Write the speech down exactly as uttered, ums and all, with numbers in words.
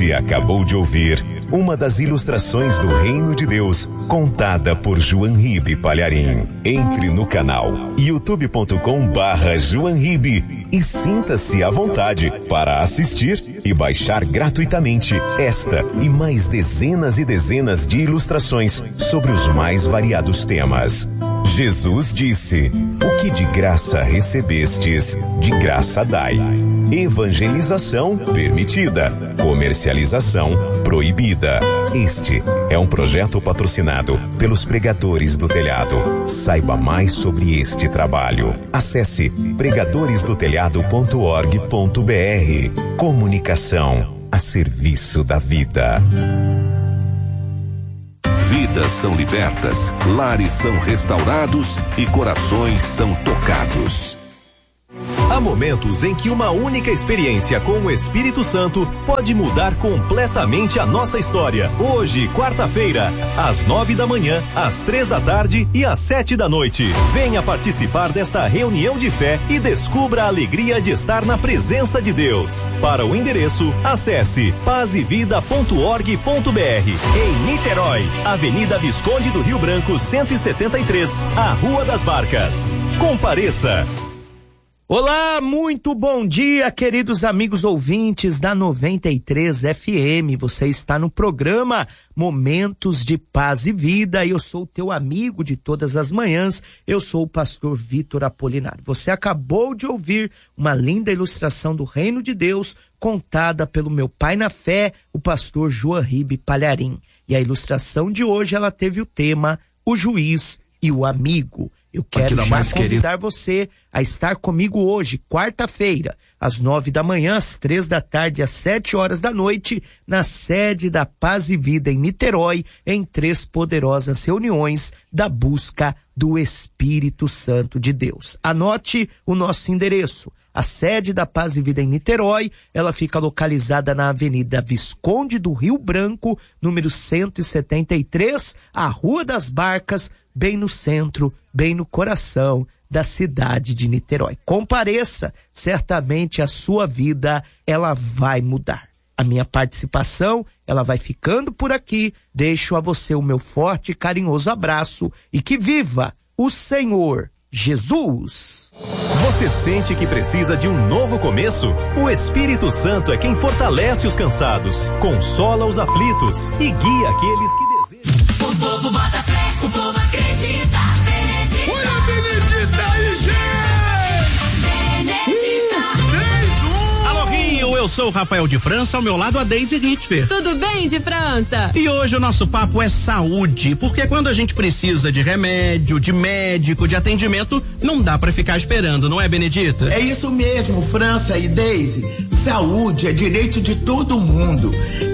Você acabou de ouvir uma das ilustrações do Reino de Deus, contada por João Ribe Palharim. Entre no canal youtube ponto com barra João Ribe e sinta-se à vontade para assistir e baixar gratuitamente esta e mais dezenas e dezenas de ilustrações sobre os mais variados temas. Jesus disse: o que de graça recebestes, de graça dai. Evangelização permitida, comercialização proibida. Este é um projeto patrocinado pelos Pregadores do Telhado. Saiba mais sobre este trabalho. Acesse pregadores do telhado ponto org ponto br. Comunicação a serviço da vida. Vidas são libertas, lares são restaurados e corações são tocados. Há momentos em que uma única experiência com o Espírito Santo pode mudar completamente a nossa história. Hoje, quarta-feira, às nove da manhã, às três da tarde e às sete da noite. Venha participar desta reunião de fé e descubra a alegria de estar na presença de Deus. Para o endereço, acesse paz e vida ponto org ponto br. Em Niterói, Avenida Visconde do Rio Branco, cento e setenta e três, a Rua das Barcas. Compareça! Olá, muito bom dia, queridos amigos ouvintes da noventa e três F M. Você está no programa Momentos de Paz e Vida. Eu sou o teu amigo de todas as manhãs. Eu sou o pastor Vitor Apolinário. Você acabou de ouvir uma linda ilustração do Reino de Deus contada pelo meu pai na fé, o pastor João Ribe Palharim. E a ilustração de hoje, ela teve o tema O Juiz e o Amigo. Eu quero já mais convidar querido. você a estar comigo hoje, quarta-feira, às nove da manhã, às três da tarde, às sete horas da noite, na sede da Paz e Vida em Niterói, em três poderosas reuniões da busca do Espírito Santo de Deus. Anote o nosso endereço. A sede da Paz e Vida em Niterói, ela fica localizada na Avenida Visconde do Rio Branco, número cento e setenta e três, a Rua das Barcas, bem no centro, bem no coração da cidade de Niterói. Compareça, certamente a sua vida, ela vai mudar. A minha participação, ela vai ficando por aqui. Deixo a você o meu forte e carinhoso abraço e que viva o Senhor Jesus! Você sente que precisa de um novo começo? O Espírito Santo é quem fortalece os cansados, consola os aflitos e guia aqueles que desejam. O povo bota fé, o povo acredita. Benedita. Olha a Benedita aí, gente! Benedita. Um, três, um. Alô, Rio, eu sou o Rafael de França, ao meu lado a Deise Ritfer. Tudo bem, de França? E hoje o nosso papo é saúde, porque quando a gente precisa de remédio, de médico, de atendimento, não dá pra ficar esperando, não é, Benedita? É isso mesmo, França e Deise. Saúde é direito de todo mundo.